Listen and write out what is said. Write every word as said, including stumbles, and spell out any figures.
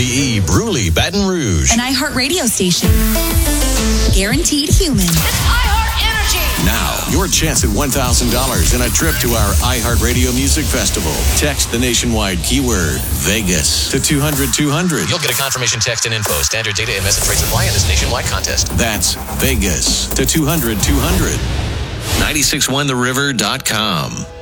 V E, Bruley, Baton Rouge. An iHeart radio station. Guaranteed human. It's iHeart Energy. Now, your chance at one thousand dollars and a trip to our iHeartRadio Music Festival. Text the nationwide keyword Vegas to two hundred two hundred. You'll get a confirmation text and info. Standard data and message rates apply in this nationwide contest. That's Vegas to two hundred two hundred. nine six one the river dot com.